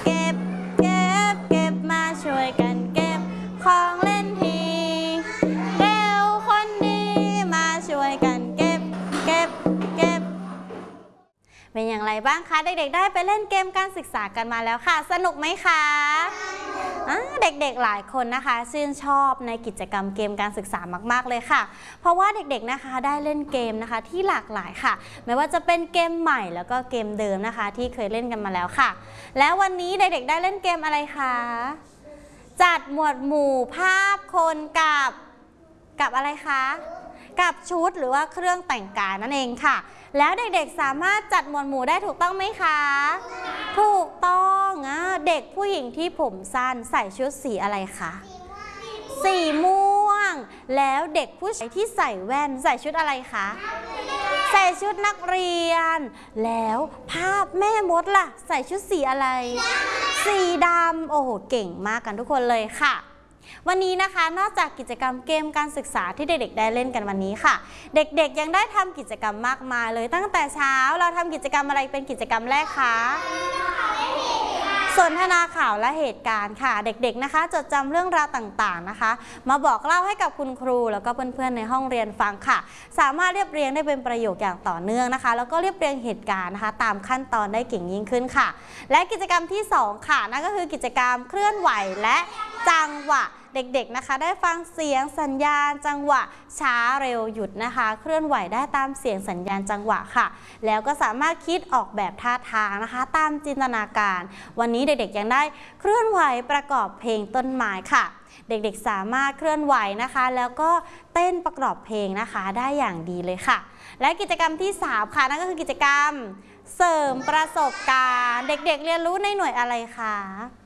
เก็บเก็บเก็บมาช่วยกันเก็บของเล่นทีเร็วคนดีมาช่วยกันเก็บเก็บเก็บเป็นอย่างไรบ้างคะเด็กๆได้ไปเล่นเกมการศึกษากันมาแล้วค่ะสนุกไหมคะเด็กๆหลายคนนะคะชื่นชอบในกิจกรรมเกมการศึกษามากๆเลยค่ะเพราะว่าเด็กๆนะคะได้เล่นเกมนะคะที่หลากหลายค่ะไม่ว่าจะเป็นเกมใหม่แล้วก็เกมเดิมนะคะที่เคยเล่นกันมาแล้วค่ะแล้ววันนี้เด็กๆได้เล่นเกมอะไรคะจัดหมวดหมู่ภาพคนกับอะไรคะกับชุดหรือว่าเครื่องแต่งกายนั่นเองค่ะแล้วเด็กๆสามารถจัดหมวดหมู่ได้ถูกต้องไหมคะถูกต้องเด็กผู้หญิงที่ผมสั้นใส่ชุดสีอะไรคะสีม่วงแล้วเด็กผู้ชายที่ใส่แว่นใส่ชุดอะไรคะใส่ชุดนักเรียนแล้วภาพแม่มดล่ะใส่ชุดสีอะไรสีดำโอ้โหเก่งมากกันทุกคนเลยค่ะวันนี้นะคะนอกจากกิจกรรมเกมการศึกษาที่เด็กๆได้เล่นกันวันนี้ค่ะเด็กๆยังได้ทำกิจกรรมมากมายเลยตั้งแต่เช้าเราทำกิจกรรมอะไรเป็นกิจกรรมแรกคะสนทนาข่าวและเหตุการณ์ค่ะเด็กๆนะคะจดจำเรื่องราวต่างๆนะคะมาบอกเล่าให้กับคุณครูแล้วก็เพื่อนๆในห้องเรียนฟังค่ะสามารถเรียบเรียงได้เป็นประโยคอย่างต่อเนื่องนะคะแล้วก็เรียบเรียงเหตุการณ์นะคะตามขั้นตอนได้เก่งยิ่งขึ้นค่ะและกิจกรรมที่2ค่ะนั่นก็คือกิจกรรมเคลื่อนไหวและจังหวะเด็กๆนะคะได้ฟังเสียงสัญญาณจังหวะช้าเร็วหยุดนะคะเคลื่อนไหวได้ตามเสียงสัญญาณจังหวะค่ะแล้วก็สามารถคิดออกแบบท่าทางนะคะตามจินตนาการวันนี้เด็กๆยังได้เคลื่อนไหวประกอบเพลงต้นไม้ค่ะเด็กๆสามารถเคลื่อนไหวนะคะแล้วก็เต้นประกอบเพลงนะคะได้อย่างดีเลยค่ะและกิจกรรมที่3ค่ะนั่นก็คือกิจกรรมเสริมประสบการณ์เด็กๆเรียนรู้ในหน่วยอะไรคะ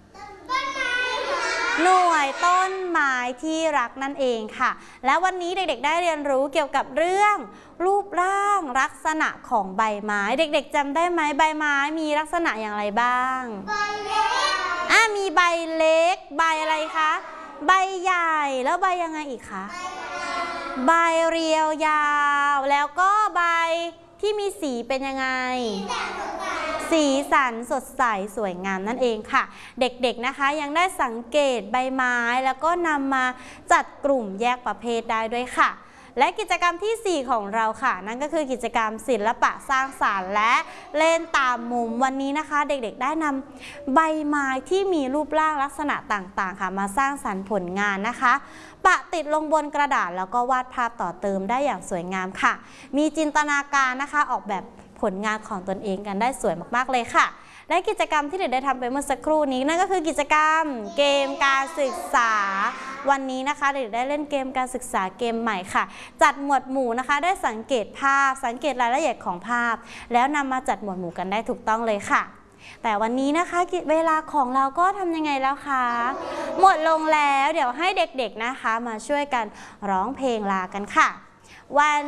หน่วยต้นไม้ที่รักนั่นเองค่ะและวันนี้เด็กๆได้เรียนรู้เกี่ยวกับเรื่องรูปร่างลักษณะของใบไม้เด็กๆจำได้ไหมใบไม้มีลักษณะอย่างไรบ้างใบเล็กมีใบเล็กใบอะไรคะใบใหญ่แล้วใบยังไงอีกคะใบเรียวยาวแล้วก็ใบที่มีสีเป็นยังไงสีสันสดใสสวยงามนั่นเองค่ะเด็กๆนะคะยังได้สังเกตใบไม้แล้วก็นำมาจัดกลุ่มแยกประเภทได้ด้วยค่ะและกิจกรรมที่4ของเราค่ะนั่นก็คือกิจกรรมศิลปะสร้างสรรค์และเล่นตามมุมวันนี้นะคะเด็กๆได้นำใบไม้ที่มีรูปร่างลักษณะต่างๆค่ะมาสร้างสรรค์ผลงานนะคะปะติดลงบนกระดาษแล้วก็วาดภาพต่อเติมได้อย่างสวยงามค่ะมีจินตนาการนะคะออกแบบผลงานของตนเองกันได้สวยมากๆเลยค่ะและกิจกรรมที่เด็กได้ทำไปเมื่อสักครู่นี้นั่นก็คือกิจกรรมเกมการศึกษาวันนี้นะคะเด็กได้เล่นเกมการศึกษาเกมใหม่ค่ะจัดหมวดหมู่นะคะได้สังเกตภาพสังเกตรายละเอียดของภาพแล้วนำมาจัดหมวดหมู่กันได้ถูกต้องเลยค่ะแต่วันนี้นะคะเวลาของเราก็ทำยังไงแล้วคะหมดลงแล้วเดี๋ยวให้เด็กๆนะคะมาช่วยกันร้องเพลงลากันค่ะวัน